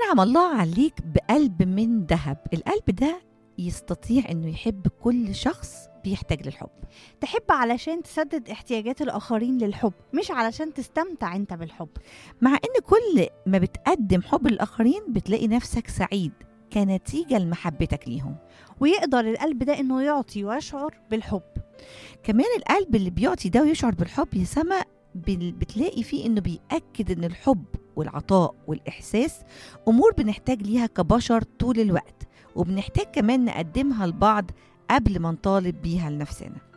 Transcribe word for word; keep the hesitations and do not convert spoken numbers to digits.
أنعم الله عليك بقلب من ذهب. القلب ده يستطيع أنه يحب كل شخص بيحتاج للحب. تحب علشان تسدد احتياجات الآخرين للحب، مش علشان تستمتع انت بالحب. مع أن كل ما بتقدم حب للآخرين بتلاقي نفسك سعيد كنتيجة لمحبتك ليهم. ويقدر القلب ده انه يعطي ويشعر بالحب. كمان القلب اللي بيعطي ده ويشعر بالحب يا سما بتلاقي فيه انه بيأكد ان الحب والعطاء والإحساس أمور بنحتاج ليها كبشر طول الوقت، وبنحتاج كمان نقدمها لبعض قبل ما نطالب بيها لنفسنا.